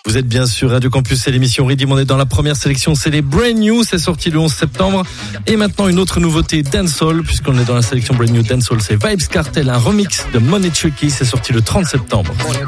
Vous êtes bien sur Radio Campus, c'est l'émission Redeem. On est dans la première sélection, c'est les Brand New, c'est sorti le 11 septembre. Et maintenant une autre nouveauté dancehall, puisqu'on est dans la sélection Brand New dancehall, c'est Vybz Kartel, un remix de Money Tricky, c'est sorti le 30 septembre.